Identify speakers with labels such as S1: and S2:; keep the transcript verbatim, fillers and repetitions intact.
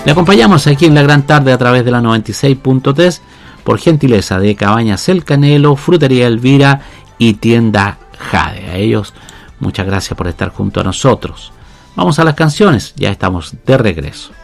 S1: Le acompañamos aquí en la gran tarde a través de la noventa y seis punto tres por gentileza de Cabañas El Canelo, Frutería Elvira y Tienda Jade. A ellos muchas gracias por estar junto a nosotros. Vamos a las canciones, ya estamos de regreso.